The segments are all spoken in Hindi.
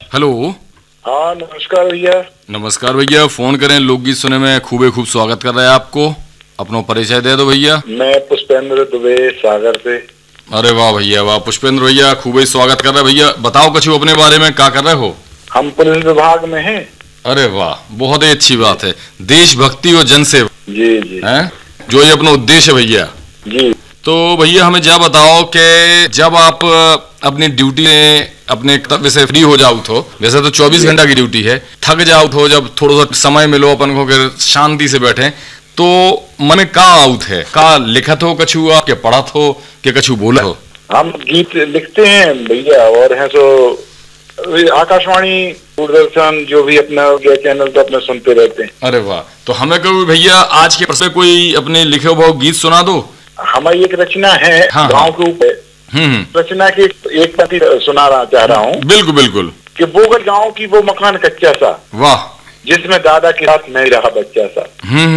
हेलो। हाँ नमस्कार भैया। नमस्कार भैया, फोन करें लोकगीत सुने में खूब स्वागत कर रहे हैं आपको। अपना परिचय दे दो भैया। मैं पुष्पेंद्र दुबे सागर से। अरे वाह भैया वाह, पुष्पेंद्र भैया खूब स्वागत कर रहे हैं भैया। बताओ कुछ अपने बारे में, क्या कर रहे हो? हम पुलिस विभाग में हैं। अरे वाह, बहुत ही अच्छी बात है। देशभक्ति और जनसेवा जी जी है जो ये अपना उद्देश्य है भैया जी। तो भैया हमें क्या बताओ कि जब आप अपनी ड्यूटी में अपने कर्तव्य से फ्री हो जाओ तो, वैसे तो 24 घंटा की ड्यूटी है, थक जाओ तो जब थोड़ा सा समय मिलो अपन को कि शांति से बैठे, तो मन में का आउट है, का लिखत हो कछु आप, के पढ़त हो कि कछु बोला हो? हम गीत लिखते हैं भैया, और हैं सो आकाशवाणी दूरदर्शन जो भी अपना चैनल तो अपने सुनते रहते हैं। अरे वाह, तो हमें कभी भैया आज के प्रश्न कोई अपने लिखे हुए गीत सुना दो। हमारी एक रचना है हाँ, गाँव के ऊपर। रचना की एक प्रति सुनाना चाह रहा हूँ। बिल्कुल बिल्कुल। कि बोगल गाँव की वो मकान कच्चा सा, वाह, जिसमें दादा के साथ मैं रहा बच्चा सा।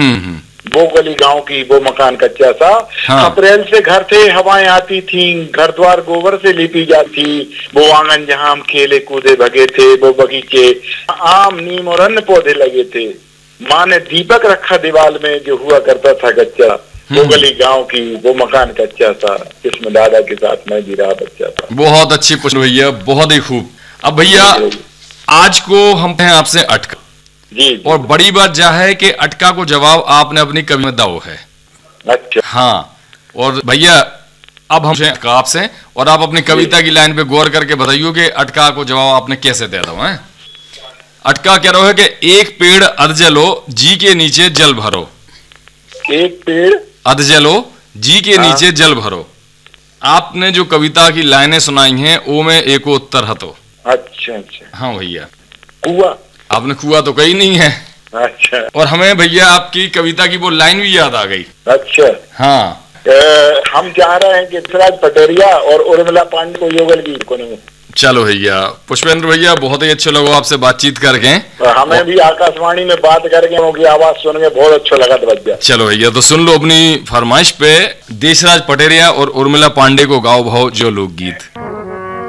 बोगली गांव की वो मकान कच्चा सा। हाँ। अप्रैल से घर थे, हवाएं आती थी, घर द्वार गोबर से लिपी जाती। वो आंगन जहां हम खेले कूदे भगे थे, वो बगीचे आम नीम और अन्य पौधे लगे थे। माँ ने दीपक रखा दीवार में जो हुआ करता था गच्चा। बोगली गांव की वो मकान कच्चा सा, जिसमें दादा के साथ मैं भी रहा बच्चा था। बहुत अच्छी प्रश्न भैया, बहुत ही खूब। अब भैया आज को हम हैं आपसे अटका जी। और बड़ी बात यह है कि अटका को जवाब आपने अपनी कविता में दाओ है। अच्छा। हाँ, और भैया अब हम आपसे, और आप अपनी कविता की लाइन पे गौर करके बताइए कि अटका को जवाब आपने कैसे दे दो है। अटका कह रहा है कि एक पेड़ अध जलो जी के नीचे जल भरो। एक पेड़ अध जलो जी के नीचे जल भरो। आपने जो कविता की लाइनें सुनाई हैं वो में एक उत्तर हतो। अच्छा अच्छा। हाँ भैया, कुआ। आपने कुआ तो कहीं नहीं है। अच्छा। और हमें भैया आपकी कविता की वो लाइन भी याद आ गई। अच्छा। हाँ। हम चाह रहे हैं कि ऋतुराज पटेरिया और उर्मिला पांडे को युगल गीत को नहीं। चलो भैया, पुष्पेंद्र भैया बहुत ही अच्छे लगा आपसे बातचीत करके। हमें भी आकाशवाणी में बात करके उनकी आवाज सुन के बहुत अच्छा लगा भैया। चलो भैया, तो सुन लो अपनी फरमाइश पे देशराज पटेरिया और उर्मिला पांडे को गाओ भाव जो लोकगीत।